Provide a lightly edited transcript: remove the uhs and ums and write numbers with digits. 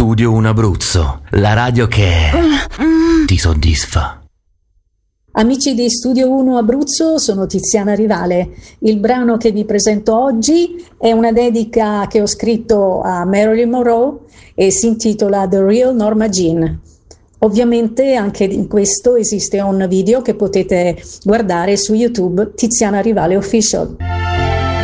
Studio 1 Abruzzo, la radio che ti soddisfa. Amici di Studio 1 Abruzzo, sono Tiziana Rivale. Il brano che vi presento oggi è una dedica che ho scritto a Marilyn Monroe e si intitola The Real Norma Jean. Ovviamente anche in questo esiste un video che potete guardare su YouTube, Tiziana Rivale Official.